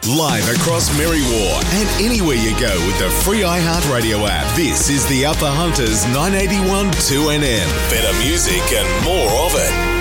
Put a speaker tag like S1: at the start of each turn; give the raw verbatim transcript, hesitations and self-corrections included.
S1: Live across Merriwa and anywhere you go with the free iHeartRadio app. This is the Upper Hunters nine eighty-one two N M. Better music and more of it.